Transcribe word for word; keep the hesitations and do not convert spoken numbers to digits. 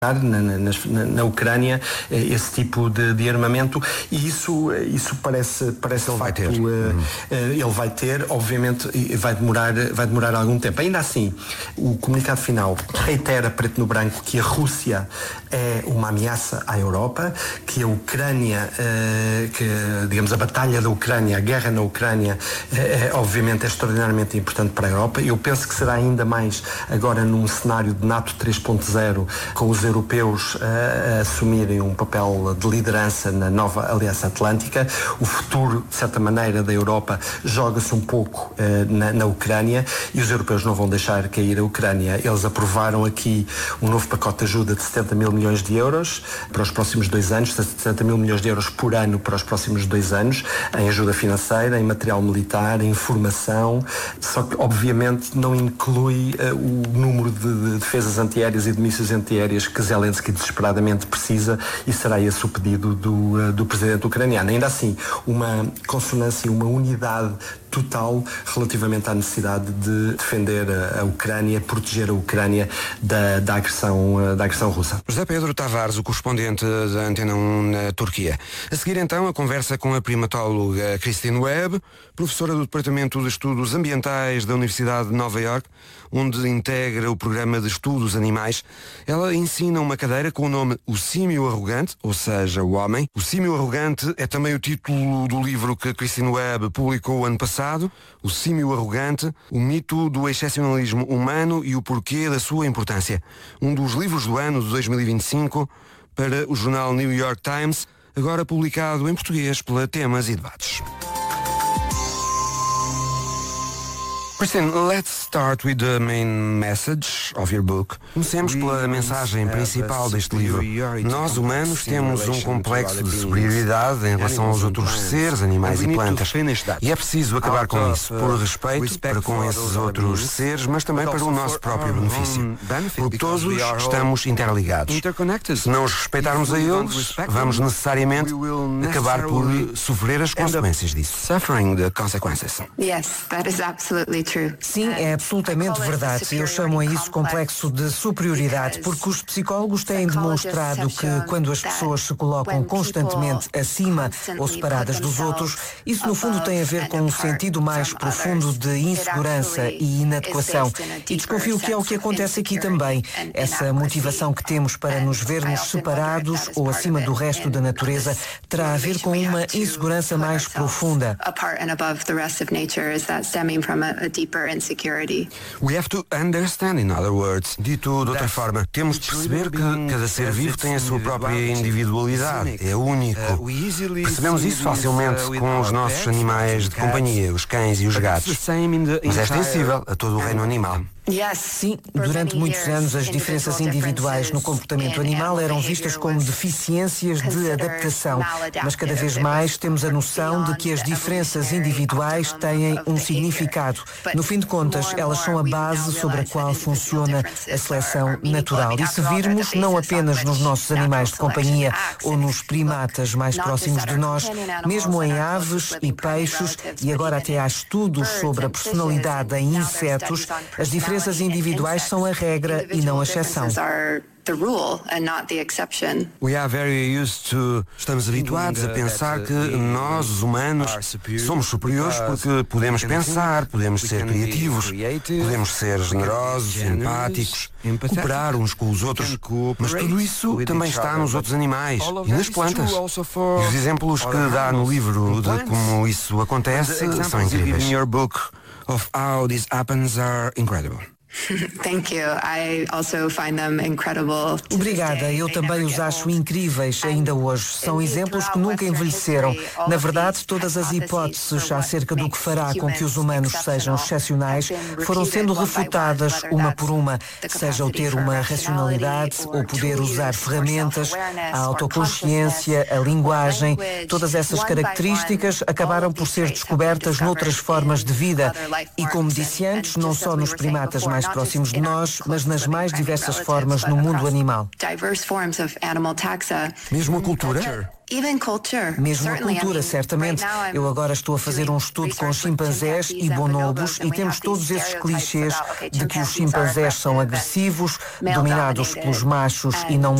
Na, na, na Ucrânia esse tipo de, de armamento, e isso, isso parece, parece ele facto, vai ter. Uh, uh, ele vai ter, obviamente vai demorar, vai demorar algum tempo. Ainda assim, o comunicado final reitera preto no branco que a Rússia é uma ameaça à Europa, que a Ucrânia, uh, que digamos a batalha da Ucrânia, a guerra na Ucrânia, uh, obviamente é extraordinariamente importante para a Europa. Eu penso que será ainda mais agora num cenário de NATO três ponto zero, com os europeus a, a assumirem um papel de liderança na nova Aliança Atlântica. O futuro, de certa maneira, da Europa joga-se um pouco uh, na, na Ucrânia, e os europeus não vão deixar cair a Ucrânia. Eles aprovaram aqui um novo pacote de ajuda de setenta mil milhões de euros para os próximos dois anos, setenta mil milhões de euros por ano para os próximos dois anos, em ajuda financeira, em material militar, em formação, só que obviamente não inclui uh, o número de, de defesas antiaéreas e de mísseis antiaéreas que Zelensky desesperadamente precisa, e será esse o pedido do, do presidente ucraniano. Ainda assim, uma consonância, uma unidade total relativamente à necessidade de defender a, a Ucrânia, proteger a Ucrânia da, da, agressão, da agressão russa. José Pedro Tavares, o correspondente da Antena um na Turquia. A seguir então a conversa com a primatóloga Kristine Webb, professora do Departamento de Estudos Ambientais da Universidade de Nova Iorque, onde integra o programa de estudos animais. Ela ensina uma cadeira com o nome O Símio Arrogante, ou seja, o homem. O Símio Arrogante é também o título do livro que Kristine Webb publicou ano passado, O Símio Arrogante, o mito do excepcionalismo humano e o porquê da sua importância. Um dos livros do ano de dois mil e vinte e cinco para o jornal New York Times, agora publicado em português pela Temas e Debates. Kristine, let's start with the main message of your book. Comecemos pela mensagem principal deste livro. Nós, humanos, temos um complexo de superioridade em relação aos outros seres, animais e plantas. E é preciso acabar com isso, por respeito para com esses outros seres, mas também para o nosso próprio benefício. Porque todos estamos interligados. Se não os respeitarmos a eles, vamos necessariamente acabar por sofrer as consequências disso. Suffering the consequences. Yes, that is absolutely true. Sim, é absolutamente verdade. Eu chamo a isso complexo de superioridade, porque os psicólogos têm demonstrado que quando as pessoas se colocam constantemente acima ou separadas dos outros, isso no fundo tem a ver com um sentido mais profundo de insegurança e inadequação. E desconfio que é o que acontece aqui também. Essa motivação que temos para nos vermos separados ou acima do resto da natureza terá a ver com uma insegurança mais profunda. We have to understand, in other words. Dito de outra forma, temos de perceber que cada ser vivo tem a sua própria individualidade, é único. Percebemos isso facilmente com os nossos animais de companhia, os cães e os gatos. Mas é extensível a todo o reino animal. Sim, durante muitos anos as diferenças individuais no comportamento animal eram vistas como deficiências de adaptação, mas cada vez mais temos a noção de que as diferenças individuais têm um significado. No fim de contas, elas são a base sobre a qual funciona a seleção natural. E se virmos não apenas nos nossos animais de companhia ou nos primatas mais próximos de nós, mesmo em aves e peixes, e agora até há estudos sobre a personalidade em insetos, as diferenças As individuais são a regra e não a exceção. We are very used to... Estamos habituados a pensar que nós, os humanos, somos superiores porque podemos pensar, podemos ser criativos, podemos ser generosos, empáticos, cooperar uns com os outros. Mas tudo isso também está nos outros animais e nas plantas. E os exemplos que dá no livro de como isso acontece são incríveis. Of how this happens are incredible. Thank you. I also find them incredible. Obrigada, eu também os acho incríveis ainda hoje. São exemplos que nunca envelheceram. Na verdade, todas as hipóteses acerca do que fará com que os humanos sejam excepcionais foram sendo refutadas uma por uma, seja o ter uma racionalidade ou poder usar ferramentas, a autoconsciência, a linguagem. Todas essas características acabaram por ser descobertas noutras formas de vida. E como disse antes, não só nos primatas mais mais próximos de nós, mas nas mais diversas formas no mundo animal. Mesmo a cultura? Mesmo a cultura, certamente. Eu agora estou a fazer um estudo com chimpanzés e bonobos e temos todos esses clichês de que os chimpanzés são agressivos, dominados pelos machos e não